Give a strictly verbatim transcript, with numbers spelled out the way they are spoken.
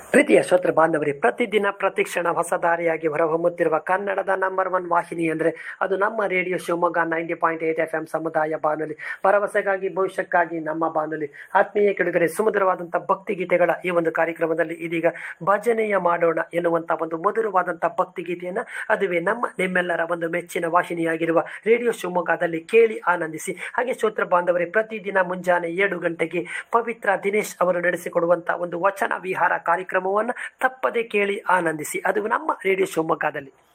ಪ್ರೀತಿಯ ಶ್ರೋತೃ ಬಾಂಧವರೇ, ಪ್ರತಿದಿನ ಪ್ರತಿಕ್ಷಣ ಹೊಸ ದಾರಿಯಾಗಿ ಹೊರಹೊಮ್ಮುತ್ತಿರುವ ಕನ್ನಡದ ನಂಬರ್ ಒನ್ ವಾಹಿನಿ ಅಂದರೆ ಅದು ನಮ್ಮ radio Shivamogga ninety point eight F M ಸಮುದಾಯ ಬಾನುಲಿ. ಭರವಸೆಗಾಗಿ ಭವಿಷ್ಯಕ್ಕಾಗಿ ನಮ್ಮ ಬಾನುಲಿ. ಆತ್ಮೀಯ ಕೆಡುಗರೆ, ಸುಮಧುರವಾದಂಥ ಭಕ್ತಿ ಗೀತೆಗಳ ಈ ಒಂದು ಕಾರ್ಯಕ್ರಮದಲ್ಲಿ ಇದೀಗ ಭಜನೆಯ ಮಾಡೋಣ ಎನ್ನುವಂಥ ಒಂದು ಮಧುರವಾದಂಥ ಭಕ್ತಿ ಗೀತೆಯನ್ನು ಅದುವೇ ನಮ್ಮ ನಿಮ್ಮೆಲ್ಲರ ಒಂದು ಮೆಚ್ಚಿನ ವಾಹಿನಿಯಾಗಿರುವ ರೇಡಿಯೋ ಶಿವಮೊಗ್ಗದಲ್ಲಿ ಕೇಳಿ ಆನಂದಿಸಿ. ಹಾಗೆ ಶ್ರೋತೃ ಬಾಂಧವರೇ, ಪ್ರತಿದಿನ ಮುಂಜಾನೆ ಏಳು ಗಂಟೆಗೆ ಪವಿತ್ರ ದಿನೇಶ್ ಅವರು ನಡೆಸಿಕೊಡುವಂಥ ಒಂದು ವಚನ ವಿಹಾರ ಕಾರ್ಯಕ್ರಮವನ್ನು ತಪ್ಪದೆ ಕೇಳಿ ಆನಂದಿಸಿ. ಅದು ನಮ್ಮ ರೇಡಿಯೋ ಶಿವಮೊಗ್ಗದಲ್ಲಿ.